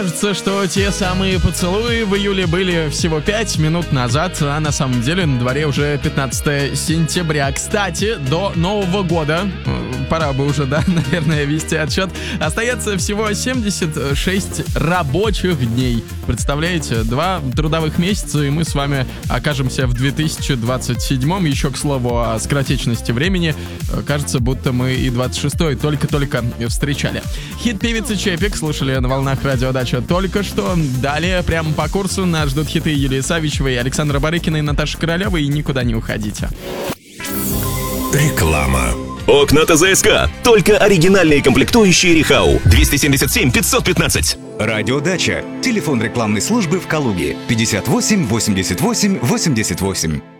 Кажется, что те самые поцелуи в июле были всего 5 минут назад, а на самом деле на дворе уже 15 сентября. Кстати, до Нового года, пора бы уже, да, наверное, вести отчет, остается всего 76 рабочих дней. Представляете, 2 трудовых месяца, и мы с вами окажемся в 2027-м. Еще, к слову, о скоротечности времени. Кажется, будто мы и 26-й только-только встречали. Хит певицы Чепик слушали на волнах Радио Дача только что. Далее, прямо по курсу, нас ждут хиты Юлии Савичевой, Александра Барыкина и Наташи Королевой. И никуда не уходите. Реклама. Окна ТЗСК. Только оригинальные комплектующие Рихау. 277 515. Радио Дача. Телефон рекламной службы в Калуге. 58 88 88.